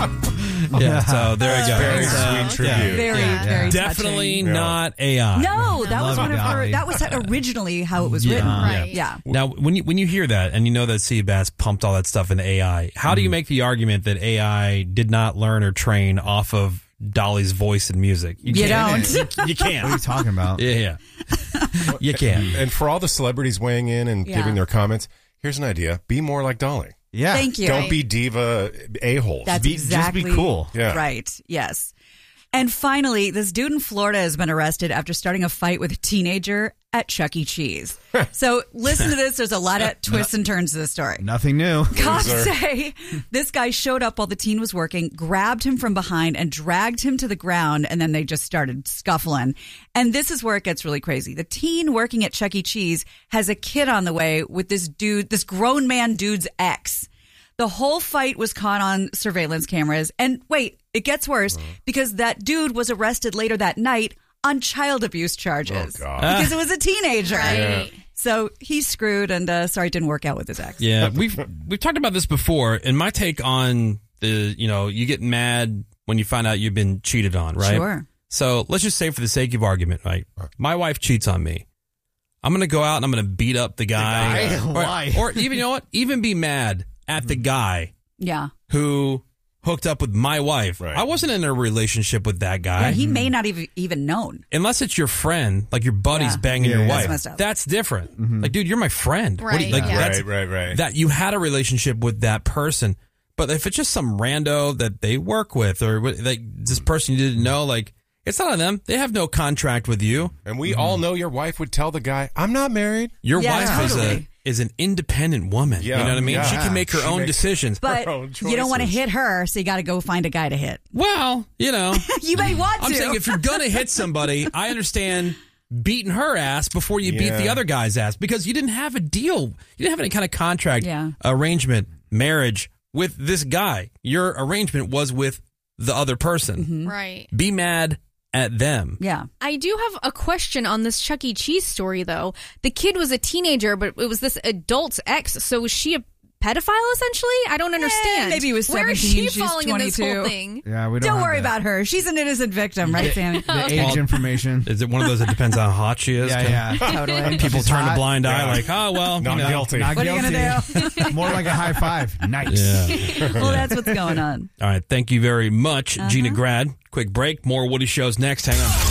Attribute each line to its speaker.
Speaker 1: Yeah, so there you go.
Speaker 2: Very sweet tribute.
Speaker 3: Very
Speaker 1: Definitely
Speaker 3: touching.
Speaker 1: not AI.
Speaker 3: No, that was
Speaker 4: Love
Speaker 3: one of her.
Speaker 4: Dolly.
Speaker 3: That was originally how it was written.
Speaker 5: Right.
Speaker 3: Yeah.
Speaker 1: Now, when you hear that and you know that Seabass pumped all that stuff into AI, how do you make the argument that AI did not learn or train off of Dolly's voice and music?
Speaker 3: You
Speaker 1: can't.
Speaker 3: don't.
Speaker 1: You can't.
Speaker 4: What are you talking about?
Speaker 1: Yeah. You can't.
Speaker 2: And for all the celebrities weighing in and giving their comments, here's an idea. Be more like Dolly.
Speaker 4: Yeah.
Speaker 3: Thank you.
Speaker 2: Don't be diva a-holes.
Speaker 3: That's exactly
Speaker 4: just be cool.
Speaker 2: Yeah.
Speaker 3: Right. Yes. And finally, this dude in Florida has been arrested after starting a fight with a teenager at Chuck E. Cheese. So listen to this. There's a lot of twists and turns to this story.
Speaker 4: Nothing new.
Speaker 3: Cops say this guy showed up while the teen was working, grabbed him from behind and dragged him to the ground, and then they just started scuffling. And this is where it gets really crazy. The teen working at Chuck E. Cheese has a kid on the way with this dude, this grown man dude's ex. The whole fight was caught on surveillance cameras. And wait, it gets worse because that dude was arrested later that night on child abuse charges.
Speaker 2: Oh, God.
Speaker 3: Because it was a teenager.
Speaker 5: Right.
Speaker 3: So he's screwed, and sorry it didn't work out with his ex.
Speaker 1: Yeah, we've talked about this before, and my take on you get mad when you find out you've been cheated on, right?
Speaker 3: Sure.
Speaker 1: So let's just say for the sake of argument, right? My wife cheats on me. I'm going to go out and I'm going to beat up the guy.
Speaker 4: Why?
Speaker 1: Or even, you know what? Even be mad at the guy
Speaker 3: Yeah.
Speaker 1: who hooked up with my wife.
Speaker 2: Right.
Speaker 1: I wasn't in a relationship with that guy.
Speaker 3: Yeah, he may not have even known.
Speaker 1: Unless it's your friend, like your buddy's
Speaker 3: Yeah.
Speaker 1: banging
Speaker 4: Yeah,
Speaker 1: your
Speaker 4: yeah.
Speaker 1: wife.
Speaker 3: That's messed up.
Speaker 1: That's different. Like, dude, you're my friend. What do you-
Speaker 5: Right,
Speaker 1: like,
Speaker 5: yeah.
Speaker 1: that's-
Speaker 2: Right.
Speaker 1: that you had a relationship with that person. But if it's just some rando that they work with or like this person you didn't know, like, it's not on them. They have no contract with you.
Speaker 2: And we all know your wife would tell the guy, I'm not married.
Speaker 1: Your
Speaker 3: Yeah,
Speaker 1: wife
Speaker 3: totally.
Speaker 1: is an independent woman.
Speaker 2: Yeah,
Speaker 1: you know what I mean?
Speaker 2: yeah.
Speaker 1: She can make her
Speaker 2: She
Speaker 1: own
Speaker 2: makes-
Speaker 1: decisions.
Speaker 3: But
Speaker 2: Her own
Speaker 3: you don't want to
Speaker 2: choices.
Speaker 3: hit her, so you got to go find a guy to hit.
Speaker 1: Well, you know.
Speaker 3: You may want to.
Speaker 1: I'm saying if you're going to hit somebody, I understand beating her ass before you beat the
Speaker 2: Yeah.
Speaker 1: other guy's ass because you didn't have a deal. You didn't have any kind of contract, arrangement, marriage with this guy. Your arrangement was with the other person.
Speaker 5: Right.
Speaker 1: Be mad at them.
Speaker 3: Yeah.
Speaker 5: I do have a question on this Chuck E. Cheese story, though. The kid was a teenager, but it was this adult's ex. So was she a pedophile, essentially? I don't understand.
Speaker 3: maybe he was
Speaker 5: Where is
Speaker 3: 17,
Speaker 5: she
Speaker 3: she's
Speaker 5: falling in this
Speaker 3: 22.
Speaker 5: whole thing?
Speaker 4: Yeah, we
Speaker 3: Don't
Speaker 4: have
Speaker 3: worry
Speaker 4: that.
Speaker 3: about her. She's an innocent victim, right, Sammy?
Speaker 4: The age information.
Speaker 1: Is it one of those that depends on how hot she is?
Speaker 4: Yeah.
Speaker 3: Totally.
Speaker 1: People
Speaker 4: She's
Speaker 1: turn a
Speaker 4: hot.
Speaker 1: blind eye
Speaker 2: Yeah.
Speaker 1: like, oh, well,
Speaker 2: Not
Speaker 1: you know.
Speaker 2: guilty.
Speaker 4: Not
Speaker 3: What are you
Speaker 4: guilty.
Speaker 3: gonna do?
Speaker 4: More like a high five. Nice.
Speaker 1: Yeah.
Speaker 3: Well, that's what's going on.
Speaker 1: All right. Thank you very much, Gina Grad. Quick break. More Woody shows next. Hang on.